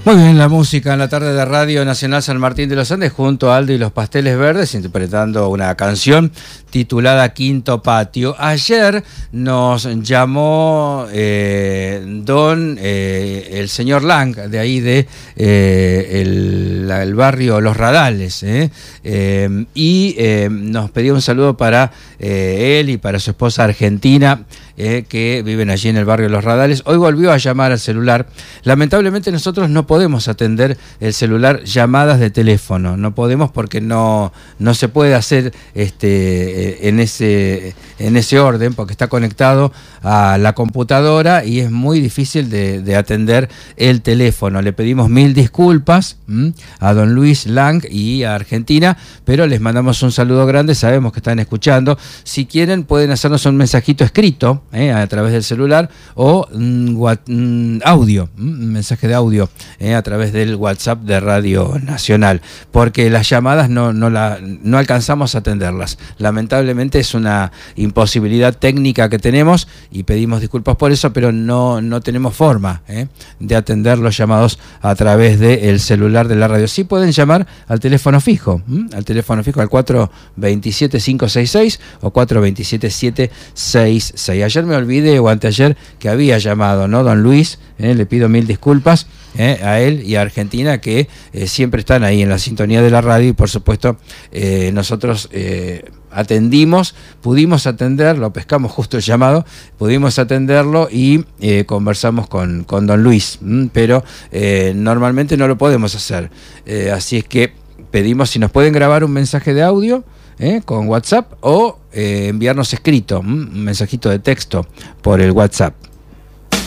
Muy bien, la música en la tarde de Radio Nacional San Martín de los Andes junto a Aldo y los Pasteles Verdes interpretando una canción titulada Quinto Patio. Ayer nos llamó el señor Lang, de ahí de el barrio Los Radales, y nos pedía un saludo para él y para su esposa argentina, que viven allí en el barrio Los Radales. Hoy volvió a llamar al celular. Lamentablemente nosotros no podemos atender el celular, llamadas de teléfono. No podemos porque no se puede hacer en ese orden, porque está conectado a la computadora y es muy difícil de atender el teléfono. Le pedimos mil disculpas a don Luis Lang y a Argentina, pero les mandamos un saludo grande, sabemos que están escuchando. Si quieren pueden hacernos un mensajito escrito a través del celular o audio, un mensaje de audio a través del WhatsApp de Radio Nacional, porque las llamadas no alcanzamos a atenderlas. Lamentablemente es una imposibilidad técnica que tenemos y pedimos disculpas por eso, pero no tenemos forma de atender los llamados a través del celular de la radio. Sí pueden llamar al teléfono fijo, al 427-566 o 427-766. Ayer me olvidé, o anteayer, que había llamado, ¿no? Don Luis, le pido mil disculpas a él y a Argentina, que siempre están ahí en la sintonía de la radio, y por supuesto nosotros atendimos, pudimos atenderlo, pescamos justo el llamado, pudimos atenderlo y conversamos con don Luis, pero normalmente no lo podemos hacer, así es que pedimos si nos pueden grabar un mensaje de audio con WhatsApp o enviarnos escrito, un mensajito de texto por el WhatsApp.